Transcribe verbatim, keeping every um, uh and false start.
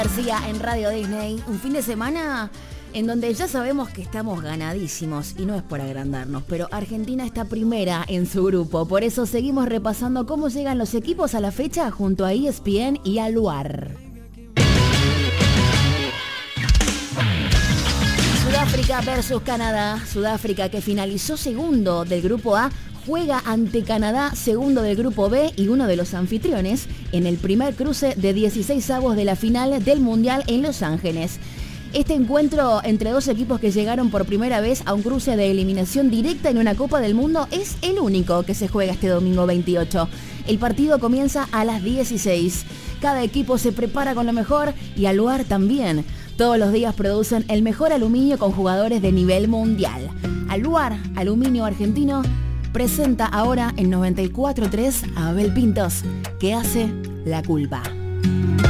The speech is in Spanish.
García en Radio Disney, un fin de semana en donde ya sabemos que estamos ganadísimos y no es por agrandarnos, pero Argentina está primera en su grupo, por eso seguimos repasando cómo llegan los equipos a la fecha junto a E S P N y a Luar. Sudáfrica versus Canadá, Sudáfrica que finalizó segundo del grupo A, juega ante Canadá, segundo del grupo B y uno de los anfitriones, en el primer cruce de dieciseisavos de la final del Mundial en Los Ángeles. Este encuentro entre dos equipos que llegaron por primera vez a un cruce de eliminación directa en una Copa del Mundo es el único que se juega este domingo veintiocho. El partido comienza a las dieciséis. Cada equipo se prepara con lo mejor y Aluar también. Todos los días producen el mejor aluminio con jugadores de nivel mundial. Aluar, aluminio argentino, presenta ahora en noventa y cuatro punto tres a Abel Pintos, que hace La Culpa.